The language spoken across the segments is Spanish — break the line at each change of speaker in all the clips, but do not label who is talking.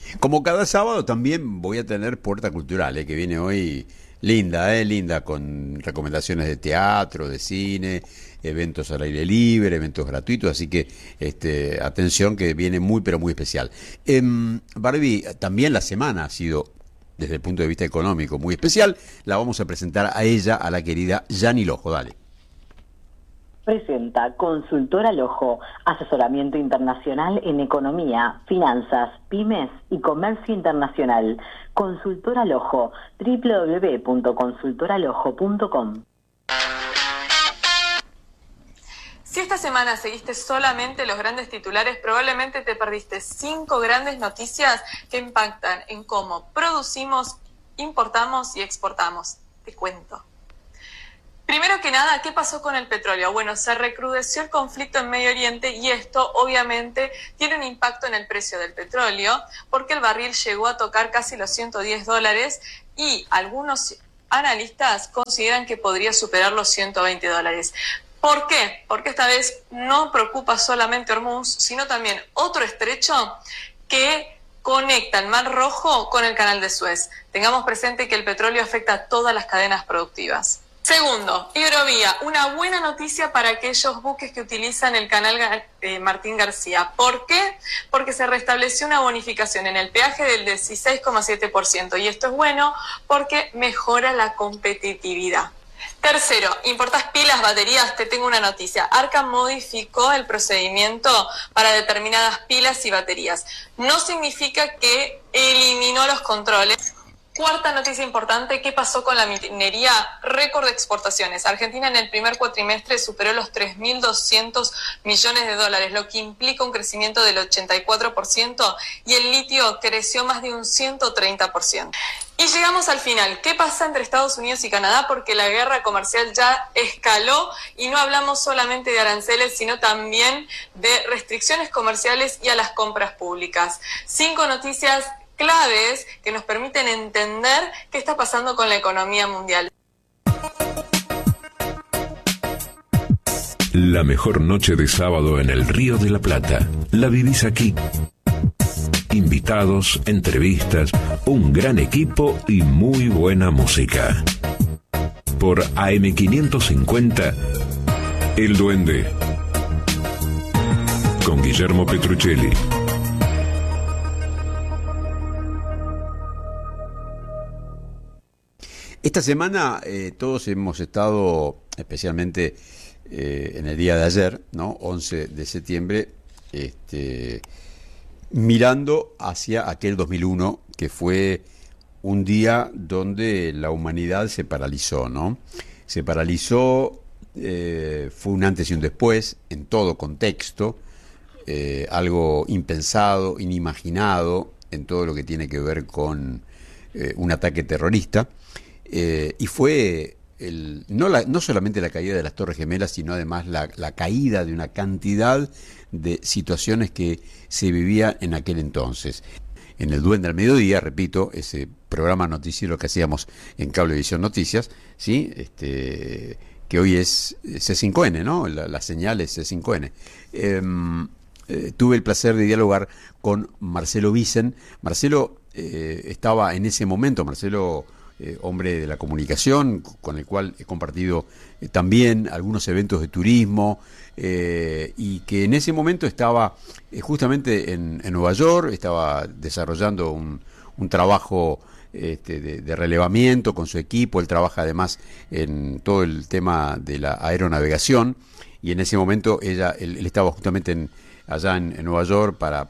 Como cada sábado también voy a tener Puerta Cultural, que viene hoy linda, linda, con recomendaciones de teatro, de cine, eventos al aire libre, eventos gratuitos, así que atención que viene muy pero muy especial. Barbie, también la semana ha sido, desde el punto de vista económico, muy especial. La vamos a presentar a ella, a la querida Yani Lojo, dale.
Presenta Consultora Lojo, asesoramiento internacional en economía, finanzas, pymes y comercio internacional. Consultora Lojo, www.consultoralojo.com.
Si esta semana seguiste solamente los grandes titulares, probablemente te perdiste 5 grandes noticias que impactan en cómo producimos, importamos y exportamos. Te cuento. Primero que nada, ¿qué pasó con el petróleo? Bueno, se recrudeció el conflicto en Medio Oriente y esto obviamente tiene un impacto en el precio del petróleo porque el barril llegó a tocar casi los $110 y algunos analistas consideran que podría superar los $120. ¿Por qué? Porque esta vez no preocupa solamente Hormuz, sino también otro estrecho que conecta el Mar Rojo con el Canal de Suez. Tengamos presente que el petróleo afecta a todas las cadenas productivas. Segundo, hidrovía, una buena noticia para aquellos buques que utilizan el canal Martín García. ¿Por qué? Porque se restableció una bonificación en el peaje del 16,7% y esto es bueno porque mejora la competitividad. Tercero, importás pilas, baterías, te tengo una noticia. Arca modificó el procedimiento para determinadas pilas y baterías. No significa que eliminó los controles. Cuarta noticia importante, ¿qué pasó con la minería? Récord de exportaciones. Argentina en el primer cuatrimestre superó los 3.200 millones de dólares, lo que implica un crecimiento del 84% y el litio creció más de un 130%. Y llegamos al final. ¿Qué pasa entre Estados Unidos y Canadá? Porque la guerra comercial ya escaló y no hablamos solamente de aranceles, sino también de restricciones comerciales y a las compras públicas. 5 noticias claves que nos permiten entender qué está pasando con la economía mundial.
La mejor noche de sábado en el Río de la Plata la vivís aquí. Invitados, entrevistas, un gran equipo y muy buena música. Por AM550, El Duende, con Guillermo Petruccelli.
Esta semana todos hemos estado, especialmente en el día de ayer, ¿no? 11 de septiembre, mirando hacia aquel 2001, que fue un día donde la humanidad se paralizó, ¿no? Se paralizó, fue un antes y un después, en todo contexto, algo impensado, inimaginado, en todo lo que tiene que ver con un ataque terrorista. Y fue no solamente la caída de las Torres Gemelas, sino además la caída de una cantidad de situaciones que se vivían en aquel entonces. En el Duende al Mediodía, repito, ese programa noticiero que hacíamos en Cablevisión Noticias, ¿sí? Que hoy es C5N, ¿no? La señal es C5N. Tuve el placer de dialogar con Marcelo Vicen. Marcelo estaba en ese momento, Marcelo, hombre de la comunicación, con el cual he compartido también algunos eventos de turismo, y que en ese momento estaba justamente en Nueva York, estaba desarrollando un trabajo de relevamiento con su equipo. Él trabaja además en todo el tema de la aeronavegación, y en ese momento él estaba justamente allá en Nueva York para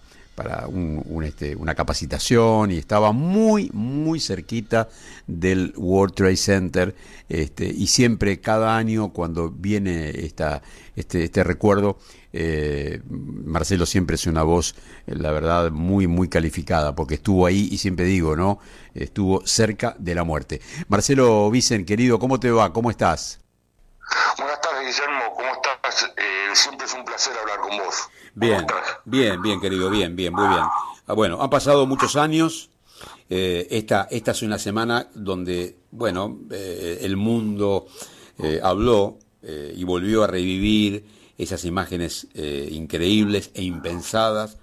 una capacitación, y estaba muy muy cerquita del World Trade Center, y siempre cada año cuando viene este recuerdo, Marcelo siempre es una voz, la verdad, muy muy calificada, porque estuvo ahí, y siempre digo, ¿no? Estuvo cerca de la muerte. Marcelo Vicen, querido, ¿cómo te va? ¿Cómo estás?
Buenas tardes, Guillermo, ¿cómo estás? Siempre es un placer hablar con vos.
Bien, bien, querido, bien, muy bien. Bueno, han pasado muchos años. Esta es una semana donde, bueno, el mundo habló y volvió a revivir esas imágenes increíbles e impensadas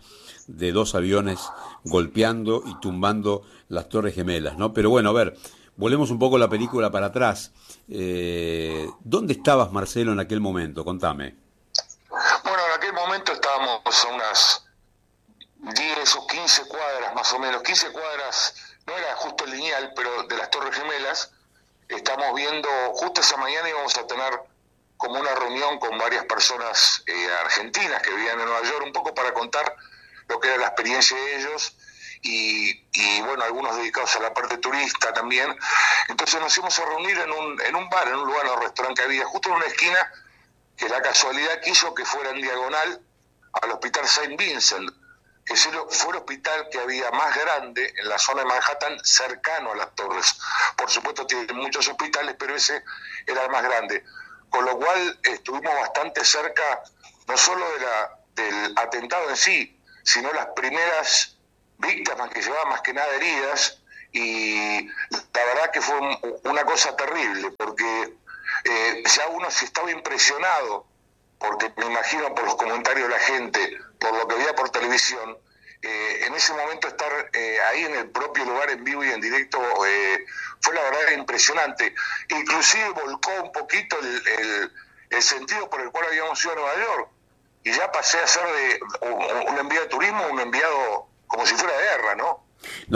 de dos aviones golpeando y tumbando las Torres Gemelas, ¿no? Pero bueno, a ver, volvemos un poco la película para atrás. ¿Dónde estabas, Marcelo, en aquel momento? Contame.
Bueno, en aquel momento estábamos a unas 10 o 15 cuadras más o menos, 15 cuadras, no era justo lineal, pero de las Torres Gemelas. Estamos viendo, justo esa mañana íbamos a tener como una reunión con varias personas argentinas que vivían en Nueva York, un poco para contar lo que era la experiencia de ellos y bueno, algunos dedicados a la parte turista también. Entonces nos íbamos a reunir en un bar, en un lugar, en un restaurante que había justo en una esquina, que la casualidad quiso que fuera en diagonal al Hospital Saint Vincent, que fue el hospital que había más grande en la zona de Manhattan, cercano a las torres. Por supuesto tienen muchos hospitales, pero ese era el más grande. Con lo cual estuvimos bastante cerca, no solo del atentado en sí, sino las primeras víctimas que llevaban más que nada heridas, y la verdad que fue una cosa terrible, porque ya uno sí estaba impresionado, porque me imagino por los comentarios de la gente, por lo que veía por televisión, en ese momento estar ahí en el propio lugar en vivo y en directo fue la verdad impresionante. Inclusive volcó un poquito el sentido por el cual habíamos ido a Nueva York, y ya pasé a ser de un enviado de turismo, un enviado como si fuera de guerra, ¿no?
No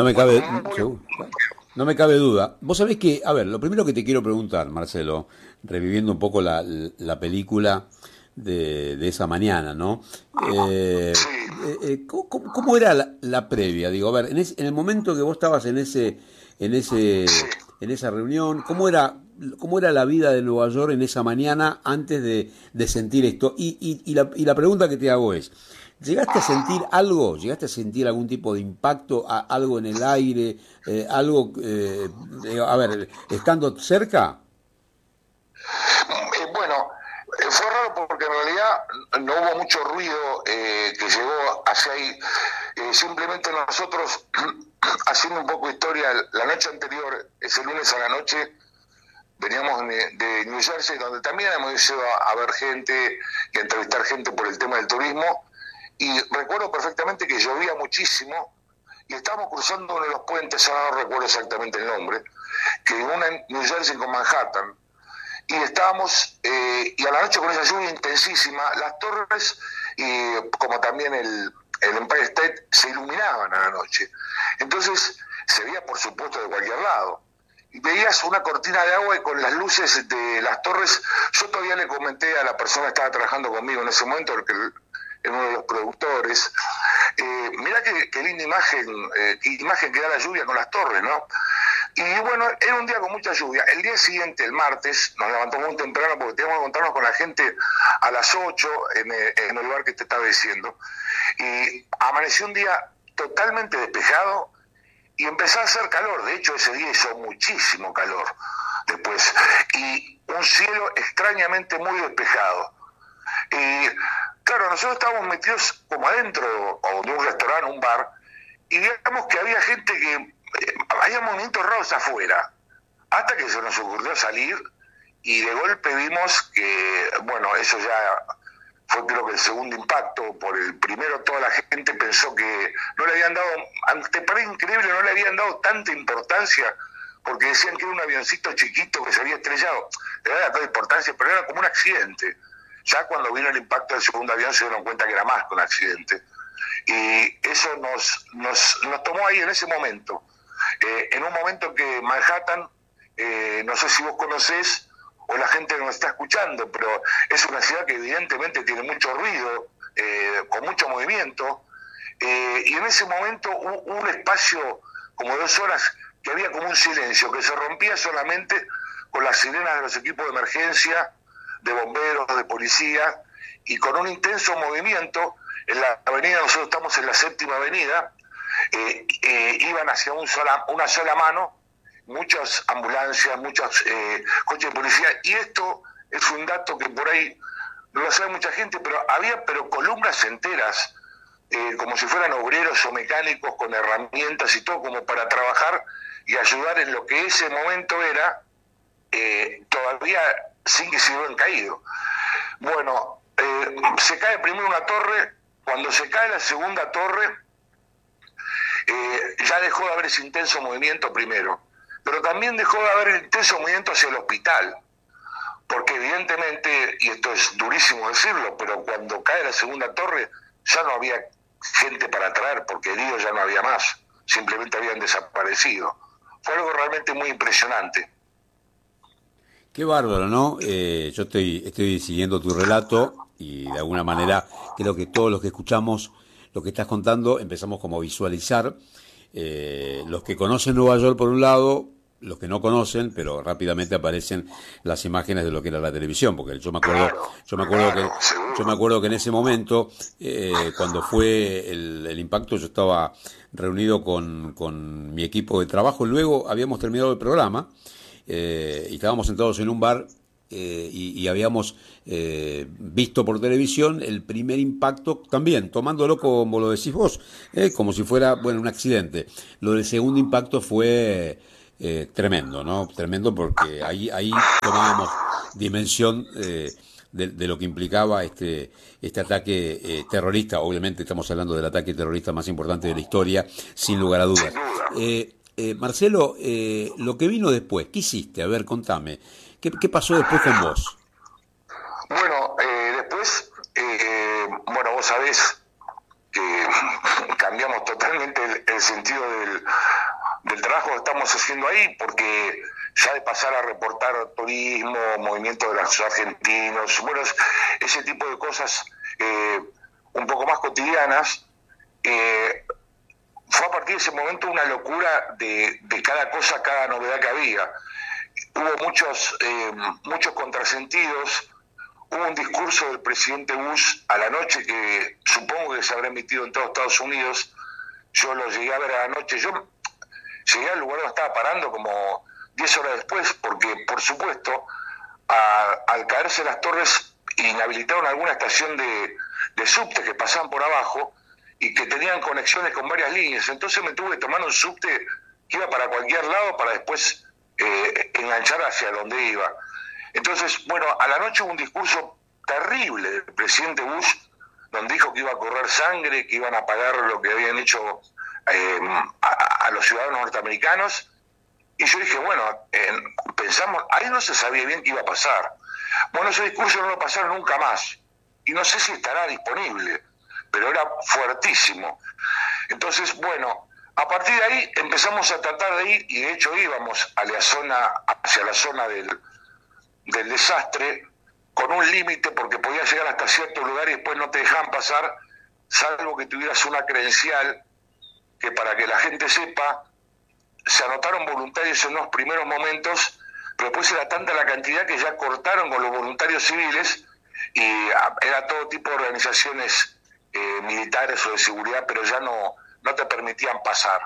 me cabe duda. Vos sabés que, a ver, lo primero que te quiero preguntar, Marcelo, reviviendo un poco la película de esa mañana, ¿no? ¿Cómo era la previa? Digo, a ver, en el momento que vos estabas en esa reunión, ¿cómo era la vida de Nueva York en esa mañana antes de sentir esto? Y la pregunta que te hago es, ¿llegaste a sentir algo? ¿Llegaste a sentir algún tipo de impacto, algo en el aire, algo, a ver, estando cerca?
Bueno, fue raro porque en realidad no hubo mucho ruido que llegó hacia ahí. Simplemente nosotros, haciendo un poco de historia, la noche anterior, ese lunes a la noche, veníamos de New Jersey, donde también hemos ido a ver gente y a entrevistar gente por el tema del turismo, y recuerdo perfectamente que llovía muchísimo y estábamos cruzando uno de los puentes, ahora no recuerdo exactamente el nombre, que una en New Jersey con Manhattan, y estábamos, y a la noche con esa lluvia intensísima, las torres, y como también el Empire State, se iluminaban a la noche. Entonces se veía, por supuesto, de cualquier lado. Y veías una cortina de agua y con las luces de las torres, yo todavía le comenté a la persona que estaba trabajando conmigo en ese momento, porque era uno de los productores, mirá qué linda imagen que da la lluvia con las torres, ¿no? Y bueno, era un día con mucha lluvia. El día siguiente, el martes, nos levantamos muy temprano porque teníamos que encontrarnos con la gente a las 8 en el lugar que te estaba diciendo. Y amaneció un día totalmente despejado y empezó a hacer calor. De hecho, ese día hizo muchísimo calor después. Y un cielo extrañamente muy despejado. Y claro, nosotros estábamos metidos como adentro o de un restaurante, un bar, y digamos que había gente que había movimientos raros afuera, hasta que se nos ocurrió salir y de golpe vimos que, bueno, eso ya fue creo que el segundo impacto. Por el primero toda la gente pensó que no le habían dado, te parece increíble, no le habían dado tanta importancia, porque decían que era un avioncito chiquito que se había estrellado. Le había dado importancia, pero era como un accidente. Ya cuando vino el impacto del segundo avión se dieron cuenta que era más que un accidente. Y eso nos tomó ahí en ese momento. En un momento que Manhattan, no sé si vos conocés o la gente nos está escuchando, pero es una ciudad que evidentemente tiene mucho ruido, con mucho movimiento, y en ese momento hubo un espacio como 2 horas que había como un silencio, que se rompía solamente con las sirenas de los equipos de emergencia, de bomberos, de policía, y con un intenso movimiento. En la avenida, nosotros estamos en la 7ª avenida, iban hacia una sola mano muchas ambulancias, muchos coches de policía, y esto es un dato que por ahí no lo sabe mucha gente, pero había columnas enteras, como si fueran obreros o mecánicos con herramientas y todo como para trabajar y ayudar en lo que ese momento era todavía sin que se hubieran caído. Bueno, se cae primero una torre. Cuando se cae la segunda torre, ya dejó de haber ese intenso movimiento primero, pero también dejó de haber intenso movimiento hacia el hospital, porque evidentemente, y esto es durísimo decirlo, pero cuando cae la segunda torre ya no había gente para traer, porque heridos ya no había más, simplemente habían desaparecido. Fue algo realmente muy impresionante.
Qué bárbaro, ¿no? Yo estoy siguiendo tu relato y de alguna manera creo que todos los que escuchamos lo que estás contando empezamos como a visualizar los que conocen Nueva York por un lado, los que no conocen, pero rápidamente aparecen las imágenes de lo que era la televisión, porque yo me acuerdo que en ese momento, cuando fue el impacto, yo estaba reunido con mi equipo de trabajo, luego habíamos terminado el programa, y estábamos sentados en un bar, y habíamos visto por televisión el primer impacto también, tomándolo como lo decís vos, como si fuera, bueno, un accidente. Lo del segundo impacto fue tremendo, ¿no? Tremendo, porque ahí tomábamos dimensión de lo que implicaba este ataque terrorista. Obviamente estamos hablando del ataque terrorista más importante de la historia, sin lugar a dudas. Marcelo, lo que vino después, ¿qué hiciste? A ver, contame. ¿Qué pasó después con vos?
Bueno, después, bueno, vos sabés que cambiamos totalmente el sentido del trabajo que estamos haciendo ahí, porque ya de pasar a reportar turismo, movimiento de los argentinos, bueno, ese tipo de cosas un poco más cotidianas, fue a partir de ese momento una locura de cada cosa, cada novedad que había. Hubo muchos contrasentidos. Hubo un discurso del presidente Bush a la noche que supongo que se habrá emitido en todos Estados Unidos. Yo lo llegué a ver a la noche. Yo llegué al lugar donde estaba parando como 10 horas después, porque por supuesto al caerse las torres inhabilitaron alguna estación de subte que pasaban por abajo y que tenían conexiones con varias líneas. Entonces me tuve que tomar un subte que iba para cualquier lado para después enganchar hacia donde iba. Entonces, bueno, a la noche hubo un discurso terrible del presidente Bush, donde dijo que iba a correr sangre, que iban a pagar lo que habían hecho a los ciudadanos norteamericanos. Y yo dije, bueno, pensamos, ahí no se sabía bien qué iba a pasar. Bueno, ese discurso no lo pasaron nunca más. Y no sé si estará disponible, pero era fuertísimo. Entonces, bueno, a partir de ahí empezamos a tratar de ir, y de hecho íbamos hacia la zona del desastre, con un límite, porque podías llegar hasta cierto lugar y después no te dejaban pasar, salvo que tuvieras una credencial, que para que la gente sepa, se anotaron voluntarios en los primeros momentos, pero después era tanta la cantidad que ya cortaron con los voluntarios civiles, y era todo tipo de organizaciones militares o de seguridad, pero ya no te permitían pasar.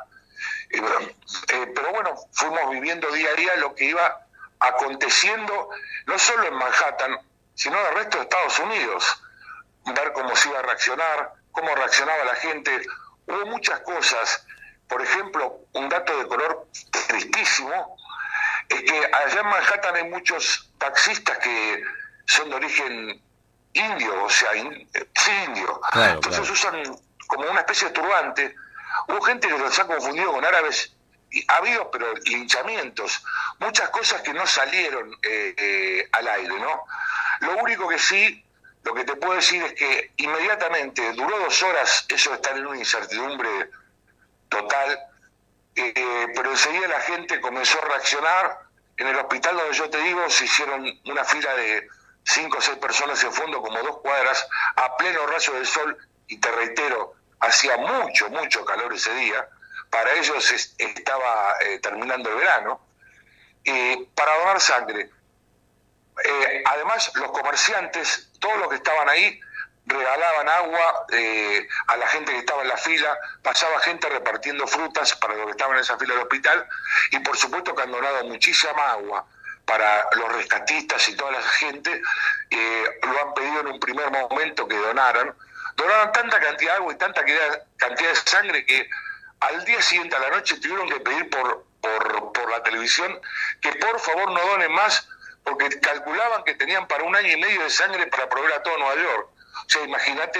Pero bueno, fuimos viviendo día a día lo que iba aconteciendo, no solo en Manhattan, sino en el resto de Estados Unidos, ver cómo se iba a reaccionar, cómo reaccionaba la gente. Hubo muchas cosas. Por ejemplo, un dato de color tristísimo es que allá en Manhattan hay muchos taxistas que son de origen indio, o sea, indio. Claro, entonces usan como una especie de turbante. Hubo gente que los ha confundido con árabes. Ha habido, pero linchamientos, muchas cosas que no salieron al aire, ¿no? Lo único que sí, lo que te puedo decir es que inmediatamente, duró 2 horas eso de estar en una incertidumbre total, pero enseguida la gente comenzó a reaccionar. En el hospital donde yo te digo, se hicieron una fila de 5 o 6 personas en fondo, como 2 cuadras, a pleno rayo del sol, y te reitero, hacía mucho calor ese día. Para ellos estaba terminando el verano, para donar sangre. Además, los comerciantes, todos los que estaban ahí, regalaban agua a la gente que estaba en la fila, pasaba gente repartiendo frutas para los que estaban en esa fila del hospital, y por supuesto que han donado muchísima agua para los rescatistas y toda la gente. Lo han pedido en un primer momento que donaron tanta cantidad de agua y tanta cantidad de sangre que al día siguiente a la noche tuvieron que pedir por la televisión que por favor no donen más, porque calculaban que tenían para 1 año y medio de sangre para proveer a todo Nueva York. O sea, imagínate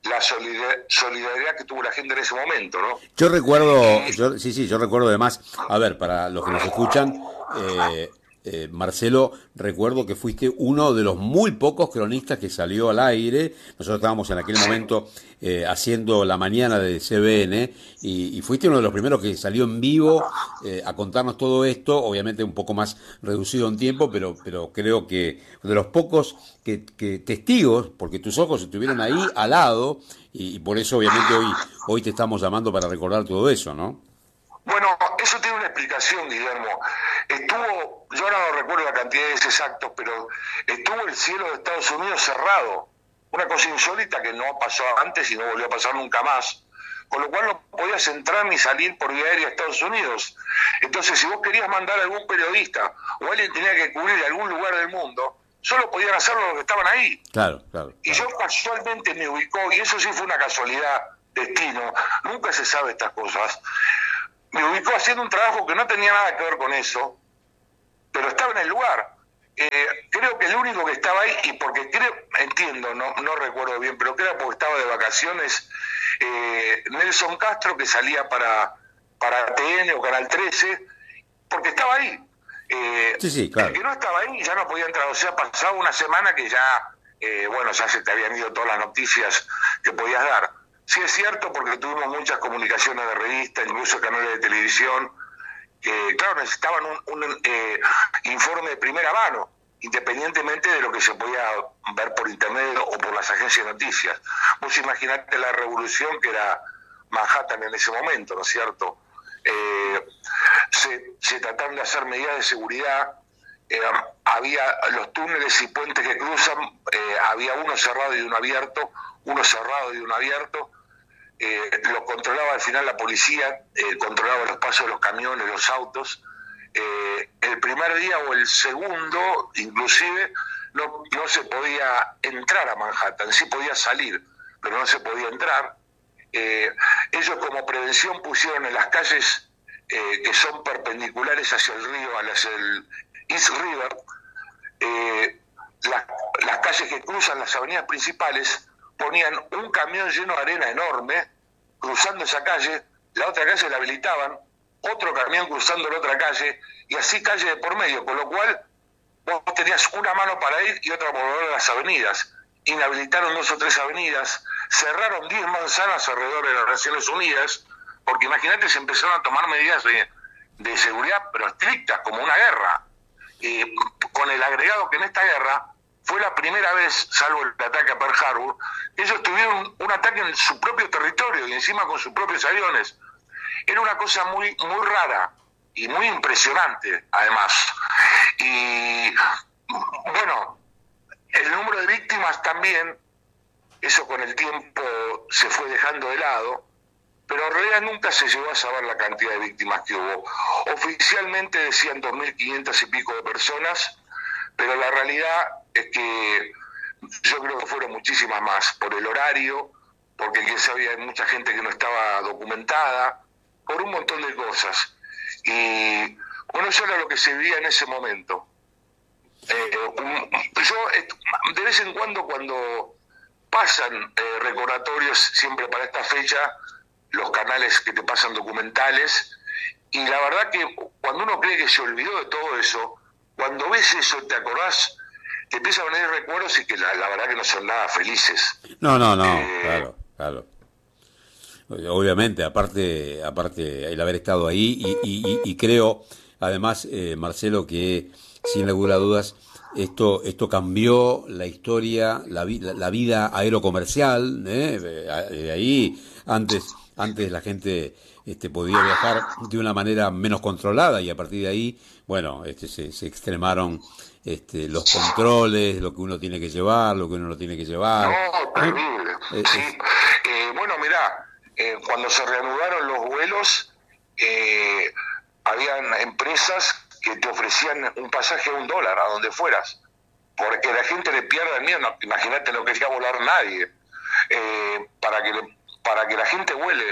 la solidaridad que tuvo la gente en ese momento, ¿no?
Yo recuerdo, yo recuerdo además, a ver, para los que nos escuchan, Marcelo, recuerdo que fuiste uno de los muy pocos cronistas que salió al aire. Nosotros estábamos en aquel momento haciendo la mañana de CBN y fuiste uno de los primeros que salió en vivo a contarnos todo esto, obviamente un poco más reducido en tiempo, pero creo que de los pocos que testigos, porque tus ojos estuvieron ahí al lado y por eso obviamente hoy te estamos llamando para recordar todo eso, ¿no?
Bueno, eso tiene una explicación, Guillermo. Yo ahora no recuerdo la cantidad de exactos, pero estuvo el cielo de Estados Unidos cerrado. Una cosa insólita que no pasó antes y no volvió a pasar nunca más. Con lo cual no podías entrar ni salir por vía aérea a Estados Unidos. Entonces, si vos querías mandar a algún periodista o alguien tenía que cubrir algún lugar del mundo, solo podían hacerlo los que estaban ahí.
Claro.
Y yo casualmente me ubicó, y eso sí fue una casualidad, destino, nunca se sabe estas cosas. Me ubicó haciendo un trabajo que no tenía nada que ver con eso, pero estaba en el lugar. Creo que el único que estaba ahí, y porque entiendo, no recuerdo bien, pero creo porque estaba de vacaciones, Nelson Castro, que salía para TN o Canal 13, porque estaba ahí.
Sí, claro.
El que no estaba ahí ya no podía entrar, o sea, pasaba una semana que ya, ya se te habían ido todas las noticias que podías dar. Sí es cierto, porque tuvimos muchas comunicaciones de revistas, incluso canales de televisión, que, claro, necesitaban un informe de primera mano, independientemente de lo que se podía ver por internet o por las agencias de noticias. Vos imaginate la revolución que era Manhattan en ese momento, ¿no es cierto? Se trataron de hacer medidas de seguridad, había los túneles y puentes que cruzan, había uno cerrado y uno abierto, lo controlaba al final la policía, controlaba los pasos de los camiones, los autos. El primer día o el segundo, inclusive, no se podía entrar a Manhattan, sí podía salir, pero no se podía entrar. Ellos como prevención pusieron en las calles que son perpendiculares hacia el río, hacia el East River, las calles que cruzan las avenidas principales, ponían un camión lleno de arena enorme cruzando esa calle, la otra calle la habilitaban, otro camión cruzando la otra calle, y así calle de por medio, con lo cual vos tenías una mano para ir y otra para volver a las avenidas. Inhabilitaron 2 o 3 avenidas, cerraron 10 manzanas alrededor de las Naciones Unidas, porque imagínate, se empezaron a tomar medidas de seguridad, pero estrictas, como una guerra. Con el agregado que en esta guerra fue la primera vez, salvo el ataque a Pearl Harbor, ellos tuvieron un ataque en su propio territorio y encima con sus propios aviones. Era una cosa muy, muy rara y muy impresionante, además. Y bueno, el número de víctimas también, eso con el tiempo se fue dejando de lado, pero en realidad nunca se llegó a saber la cantidad de víctimas que hubo. Oficialmente decían 2.500 y pico de personas, pero la realidad es que yo creo que fueron muchísimas más, por el horario, porque quién sabía, hay mucha gente que no estaba documentada, por un montón de cosas. Y bueno, eso era lo que se vivía en ese momento. Yo de vez en cuando pasan recordatorios, siempre para esta fecha, los canales que te pasan documentales, y la verdad que cuando uno cree que se olvidó de todo eso, cuando ves eso, te acordás, te empiezan a venir recuerdos y que la verdad que no son nada felices.
No, claro. Obviamente, aparte el haber estado ahí y creo, además, Marcelo, que sin lugar a dudas esto cambió la historia, la vida aerocomercial, de ahí antes la gente podía viajar de una manera menos controlada y a partir de ahí, bueno, se extremaron los controles, lo que uno tiene que llevar, lo que uno no tiene que llevar.
No, terrible. Sí. Bueno, mirá, cuando se reanudaron los vuelos, habían empresas que te ofrecían un pasaje a $1 a donde fueras, porque la gente le pierde el miedo. No, imagínate, no quería volar nadie, para que la gente vuele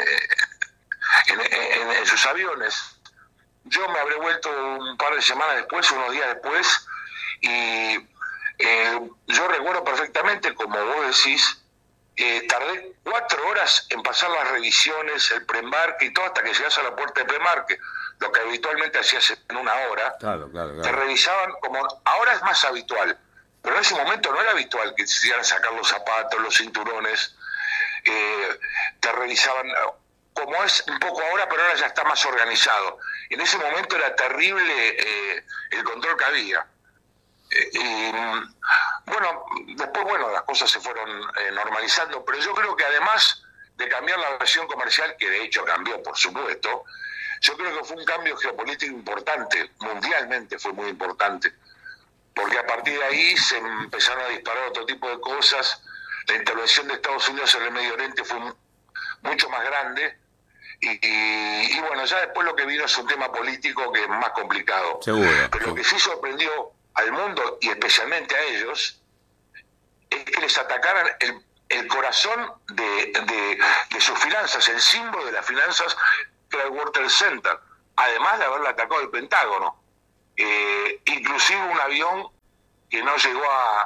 en sus aviones. Yo me habré vuelto un par de semanas después, unos días después, y yo recuerdo perfectamente, como vos decís, tardé 4 horas en pasar las revisiones, el preembarque y todo, hasta que llegas a la puerta de preembarque, lo que habitualmente hacías en 1 hora.
Claro.
Te revisaban como ahora es más habitual, pero en ese momento no era habitual que te hicieran sacar los zapatos, los cinturones, te revisaban como es un poco ahora, pero ahora ya está más organizado. En ese momento era terrible el control que había. Y bueno, después las cosas se fueron normalizando, pero yo creo que además de cambiar la versión comercial, que de hecho cambió por supuesto, yo creo que fue un cambio geopolítico importante, mundialmente fue muy importante, porque a partir de ahí se empezaron a disparar otro tipo de cosas. La intervención de Estados Unidos en el Medio Oriente fue mucho más grande y bueno, ya después lo que vino es un tema político que es más complicado.
Seguro.
Pero lo que sí sorprendió al mundo y especialmente a ellos es que les atacaran el corazón de sus finanzas, el símbolo de las finanzas, que era el World Trade Center, además de haberle atacado el Pentágono, inclusive un avión que no llegó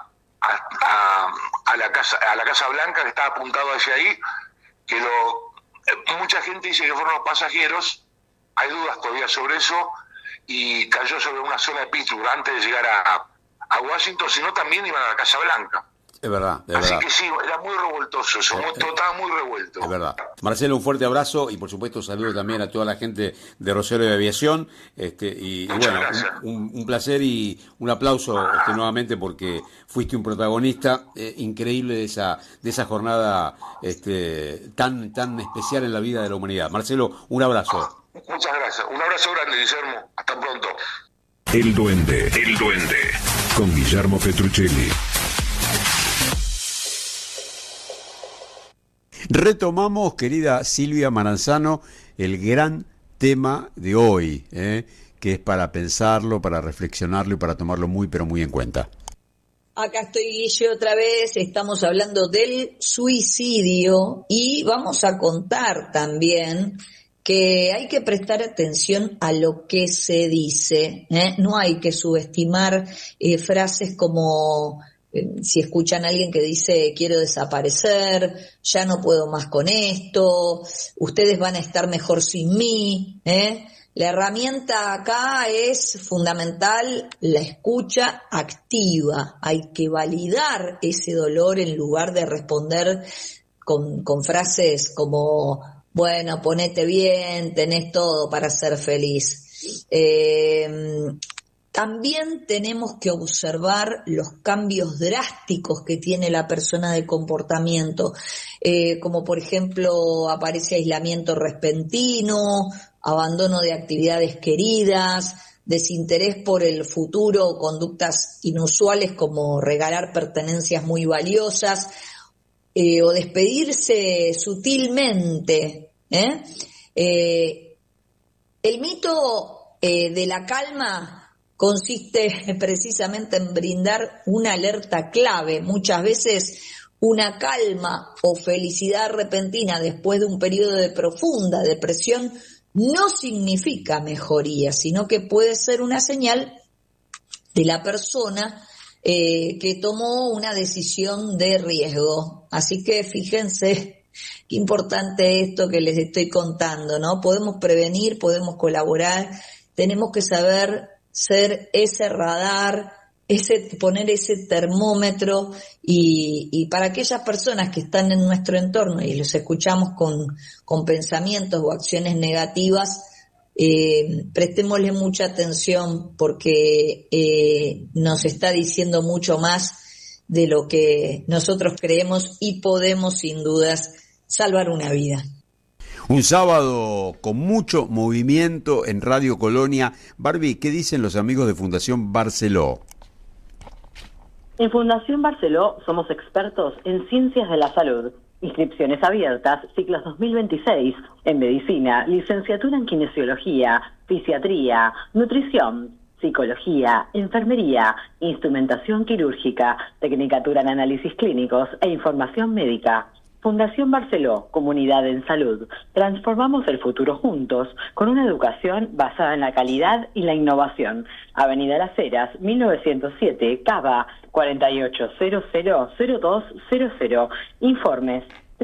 a la Casa Blanca, que estaba apuntado hacia ahí, que mucha gente dice que fueron los pasajeros, hay dudas todavía sobre eso, y cayó sobre una zona de Pittsburgh antes de llegar a Washington, sino también iban a la Casa Blanca.
Es verdad, es
Así
verdad.
que sí, era muy revoltoso eso, estaba muy revuelto.
Es verdad. Marcelo, un fuerte abrazo y por supuesto saludo también a toda la gente de Rosario de Aviación. Y
Muchas
bueno,
gracias.
un placer y un aplauso nuevamente porque fuiste un protagonista increíble de esa jornada tan especial en la vida de la humanidad. Marcelo, un abrazo.
Muchas gracias. Un abrazo grande, Guillermo. Hasta pronto.
El Duende, con Guillermo Petruccelli.
Retomamos, querida Silvia Maranzano, el gran tema de hoy, que es para pensarlo, para reflexionarlo y para tomarlo muy, pero muy en cuenta.
Acá estoy, Guille, otra vez. Estamos hablando del suicidio y vamos a contar también que hay que prestar atención a lo que se dice, No hay que subestimar frases como si escuchan a alguien que dice quiero desaparecer, ya no puedo más con esto, ustedes van a estar mejor sin mí, La herramienta acá es fundamental, la escucha activa. Hay que validar ese dolor en lugar de responder con frases como bueno, ponete bien, tenés todo para ser feliz. También tenemos que observar los cambios drásticos que tiene la persona de comportamiento, como por ejemplo aparece aislamiento repentino, abandono de actividades queridas, desinterés por el futuro, conductas inusuales como regalar pertenencias muy valiosas, o despedirse sutilmente. El mito de la calma consiste precisamente en brindar una alerta clave. Muchas veces una calma o felicidad repentina después de un periodo de profunda depresión no significa mejoría, sino que puede ser una señal de la persona que tomó una decisión de riesgo. Así que fíjense qué importante esto que les estoy contando, ¿no? Podemos prevenir, podemos colaborar, tenemos que saber ser ese radar, poner ese termómetro y para aquellas personas que están en nuestro entorno y los escuchamos con pensamientos o acciones negativas, prestémosle mucha atención porque nos está diciendo mucho más de lo que nosotros creemos y podemos sin dudas salvar una vida.
Un sábado con mucho movimiento en Radio Colonia. Barbie, ¿qué dicen los amigos de Fundación Barceló?
En Fundación Barceló somos expertos en ciencias de la salud. Inscripciones abiertas, ciclos 2026, en medicina, licenciatura en kinesiología, fisiatría, nutrición, psicología, enfermería, instrumentación quirúrgica, tecnicatura en análisis clínicos e información médica. Fundación Barceló, Comunidad en Salud. Transformamos el futuro juntos con una educación basada en la calidad y la innovación. Avenida Las Heras, 1907, Cava, 48000200. Informes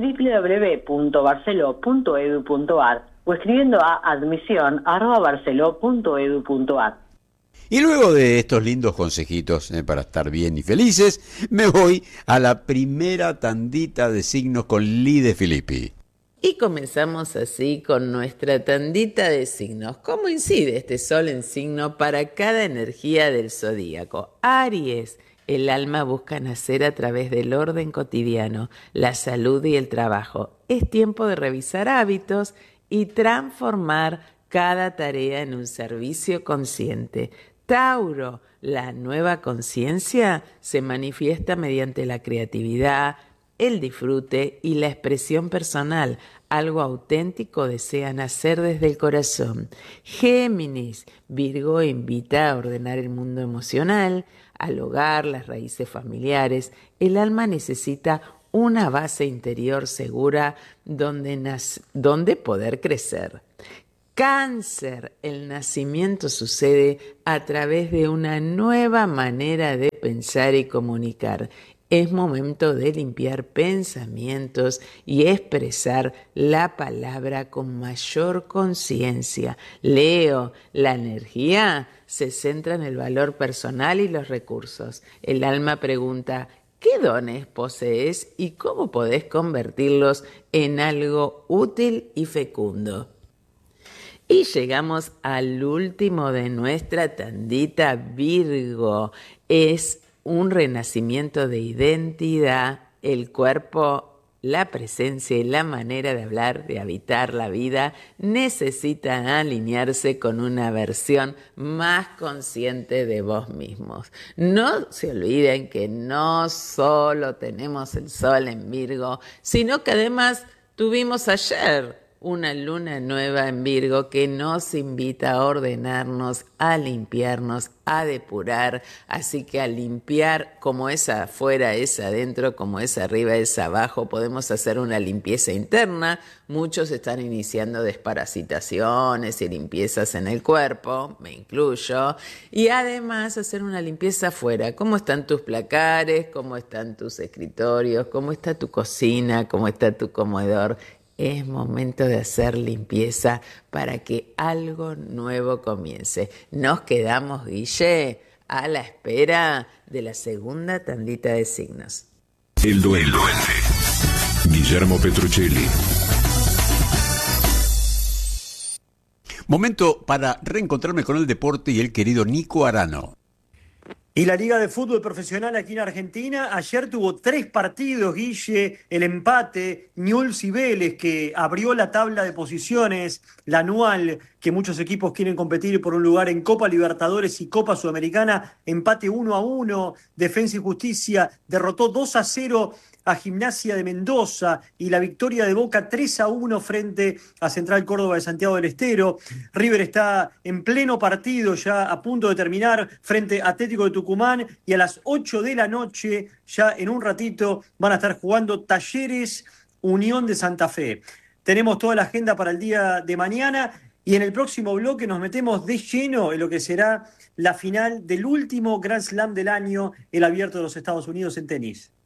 www.barceló.edu.ar o escribiendo a admisión@barceló.edu.ar.
Y luego de estos lindos consejitos para estar bien y felices, me voy a la primera tandita de signos con Lee de Filippi.
Y comenzamos así con nuestra tandita de signos. ¿Cómo incide este sol en signo para cada energía del zodíaco? Aries, el alma busca nacer a través del orden cotidiano, la salud y el trabajo. Es tiempo de revisar hábitos y transformar cada tarea en un servicio consciente. Tauro, la nueva conciencia se manifiesta mediante la creatividad, el disfrute y la expresión personal. Algo auténtico desea nacer desde el corazón. Géminis, Virgo invita a ordenar el mundo emocional, al hogar, las raíces familiares. El alma necesita una base interior segura donde poder crecer. Cáncer, el nacimiento sucede a través de una nueva manera de pensar y comunicar. Es momento de limpiar pensamientos y expresar la palabra con mayor conciencia. Leo, la energía se centra en el valor personal y los recursos. El alma pregunta: ¿qué dones posees y cómo podés convertirlos en algo útil y fecundo? Y llegamos al último de nuestra tandita, Virgo. Es un renacimiento de identidad, el cuerpo, la presencia y la manera de hablar, de habitar la vida necesitan alinearse con una versión más consciente de vos mismos. No se olviden que no solo tenemos el sol en Virgo, sino que además tuvimos ayer una luna nueva en Virgo que nos invita a ordenarnos, a limpiarnos, a depurar. Así que a limpiar, como es afuera, es adentro, como es arriba, es abajo. Podemos hacer una limpieza interna. Muchos están iniciando desparasitaciones y limpiezas en el cuerpo, me incluyo. Y además hacer una limpieza afuera. ¿Cómo están tus placares? ¿Cómo están tus escritorios? ¿Cómo está tu cocina? ¿Cómo está tu comedor? Es momento de hacer limpieza para que algo nuevo comience. Nos quedamos, Guille, a la espera de la segunda tandita de signos.
El duende. Guillermo Petruccelli.
Momento para reencontrarme con el deporte y el querido Nico Arano.
Y la Liga de Fútbol Profesional aquí en Argentina ayer tuvo 3 partidos, Guille, el empate, Newell's y Vélez, que abrió la tabla de posiciones, la anual, que muchos equipos quieren competir por un lugar en Copa Libertadores y Copa Sudamericana, empate 1-1, Defensa y Justicia derrotó 2-0 a Gimnasia de Mendoza y la victoria de Boca 3-1 frente a Central Córdoba de Santiago del Estero. River está en pleno partido ya a punto de terminar frente a Atlético de Tucumán y a las 8 de la noche, ya en un ratito, van a estar jugando Talleres Unión de Santa Fe. Tenemos toda la agenda para el día de mañana y en el próximo bloque nos metemos de lleno en lo que será la final del último Grand Slam del año, el Abierto de los Estados Unidos en tenis.